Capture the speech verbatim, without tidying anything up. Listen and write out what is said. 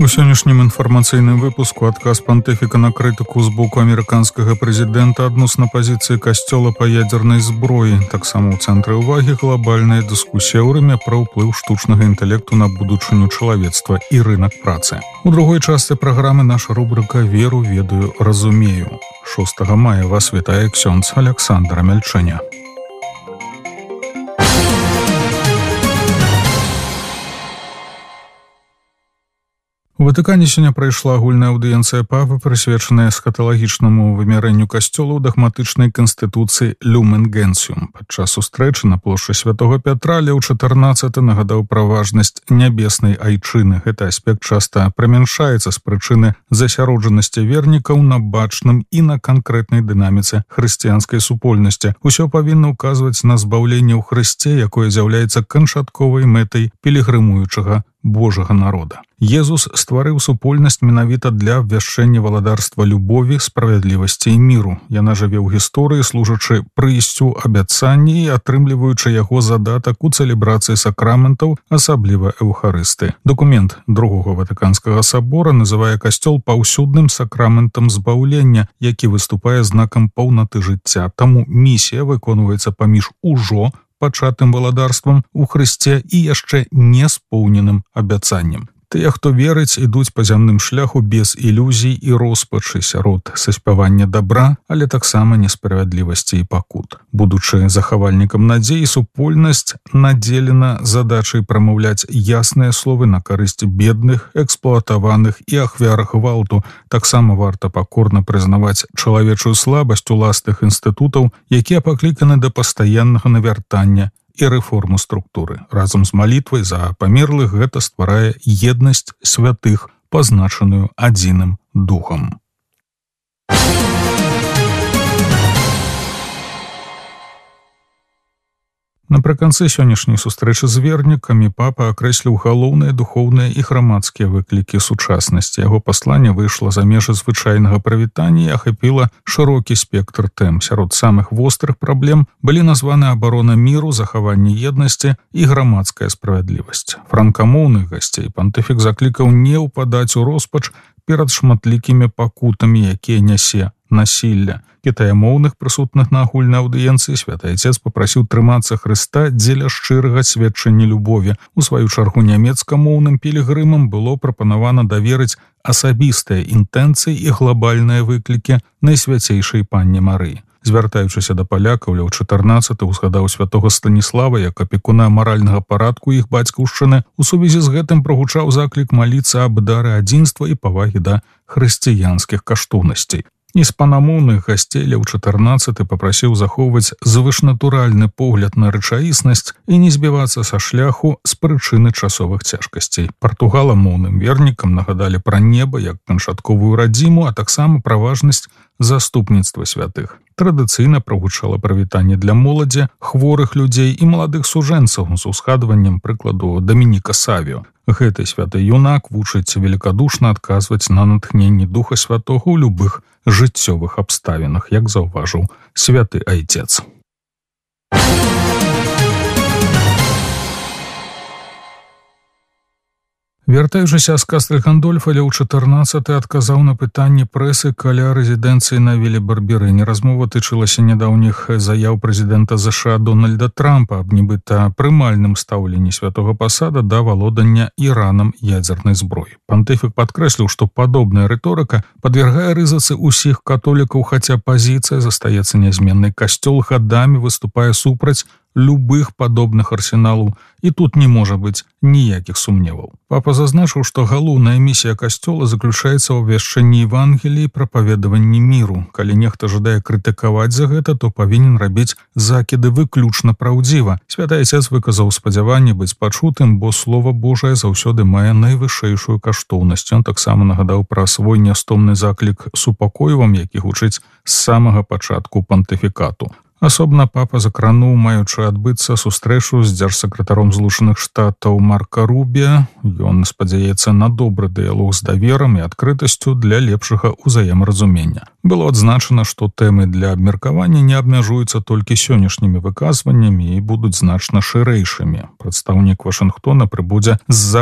У сённяшнім інфармацыйным выпуску адказ пантыфіка на крытыку з боку амерыканскага прэзідэнта адносна пазіцыі касцёла па ядзернай зброі. Таксама ў цэнтры ўвагі глобальная дыскусія ў Рыме пра ўплыў штучнага інтэлекту на будучыню чалавецтва і рынак працы. У другой частцы праграмы наша рубрыка «Веру, ведаю, разумею». шостага мая вас вітае ксёндз Александр Амельчэня. У Ватыкане сёння прайшла агульная аўдыенцыя папы, прысвечаная эсхаталагічнаму вымярэнню касцёла ў дагматычнай канстытуцыі «Люмен Генсиум». Падчас сустрэчы на плошчы Святога Пятра Леў чатырнаццаты нагадаў пра важнасць нябеснай айчыны. Гэты аспект часта прымяншаецца з прычыны засяроджанасці вернікаў на бачным і на канкрэтнай дынаміцы хрысціянскай супольнасці. Усё павінна ўказваць на збаўленне ў Хрысце, якое з'яўляецца канчатковай мэтай пілігрымуючага Божага народа. Езус стварыў супольнасць менавіта для абвяшчэння валадарства любові, справядлівасці і міру. Яна жыве ў гісторыі, служачы прыйсцю абяцанні і атрымліваючы яго задатак у цэлебрацыі сакраментаў, асабліва эўхарысты. Дакумент другога Ватыканскага сабора называе касцёл паўсюдным сакраментам збаўлення, які выступае знакам паўнаты жыцця. Таму місія выконваецца паміж ужо пачатым валадарствам у Хрысце і яшчэ не споўненым абяцаннем. Тыя, хто верыць, ідуць па зямным шляху без ілюзій і роспачы сярод саспявання дабра, але таксама несправядлівасці і пакут. Будучы захавальнікам надзеі, супольнасць надзелена задачай прамаўляць ясныя словы на карысць бедных, эксплуатаваных і ахвяр гвалту. Таксама варта пакорна прызнаваць чалавечую слабасць уласных інстытутаў, якія пакліканы да пастаяннага навяртання і рэформу структуры. Разам з малітвай за памерлых гэта стварае еднасць святых, пазначаную адзіным духам. Напрыканцы сённяшняй сустрэчы з вернікамі папа акрэсліў галоўныя духоўныя і грамадскія выклікі сучаснасці. Яго пасланне выйшла за межы звычайнага прывітання і ахапіла шырокі спектр тэм. Сярод самых вострых праблем былі названы абарона міру, захаванне еднасці і грамадская справядлівасць. Франкамоўных гасцей пантыфік заклікаў не ўпадаць у роспач перад шматлікімі пакутамі, якія нясе насілля. Кітаямоўных прысутных на агульнай аўдыенцыі святы Айцец папрасіў трымацца Хрыста дзеля шчырага сведчання любові. У сваю чаргу нямецкамоўным пілігрымам было прапанавана даверыць асабістыя інтэнцыі і глобальныя выклікі найсвяцейшай панне Марыі. Звяртаючыся да палякаў, Леў чатырнаццаты ўзгадаў святога Станіслава як апекуна маральнага парадку іх бацькаўшчыны. У сувязі з гэтым прагучаў заклік маліцца аб дары адзінства і павагі да хрысціянскіх каштоўнасцей. Іспанамоўных гасцей Леў чатырнаццаты папрасіў захоўваць звышнатуральны погляд на рэчаіснасць і не збівацца са шляху з прычыны часовых цяжкасцей. Партугаламоўным вернікам нагадалі пра неба як канчатковую радзіму, а таксама пра важнасць заступніцтва святых. Традыцыйна прагучала прывітанне для моладзі, хворых людзей і маладых сужэнцаў з узгадваннем прыкладу Дамініка Савіо. Гэты святы юнак вучыць велікадушна адказваць на натхненне Духа Святога ў любых жыццёвых абставінах, як заўважыў святы Айцец. Вяртаючыся з кастры Гандольфа, Леў чатырнаццаты адказаў на пытанні прэсы каля рэзідэнцыі на Віллі Барберыне. Размова тычылася нядаўніх заяў прэзідэнта ЗША Дональда Трампа аб нібыта прымальным стаўленні святога пасада да валодання Іранам ядзернай зброі. Пантыфік падкрэсліў, што падобная рыторыка падвяргае рызыцы ўсіх католікаў, хаця пазіцыя застаецца нязменнай. Касцёл гадамі выступае супраць любых падобных арсеналаў, і тут не можа быць ніякіх сумневаў. Папа зазначыў, што галоўная місія касцёла заключаецца ў абвяшчэнні Евангеліі і прапаведаванні міру. Калі нехта жадае крытыкаваць за гэта, то павінен рабіць закіды выключна праўдзіва. Святы Айцец выказаў спадзяванне быць пачутым, бо Слова Божае заўсёды мае найвышэйшую каштоўнасць. Ён таксама нагадаў пра свой нястомны заклік супакойвам, які гучыць з самага пачатку пантыфікату. Асобна папа закрануў маючы адбыцца сустрэчу з дзяржсакратаром Злучаных Штатаў Марка Рубіа. Ён спадзяецца на добры дыялог з даверам і адкрытасцю для лепшага ўзаемаразумення. Было адзначана, што тэмы для абмеркавання не абмяжуюцца толькі сённяшнімі выказваннямі і будуць значна шырэйшымі. Прадстаўнік Вашынгтона прыбудзе з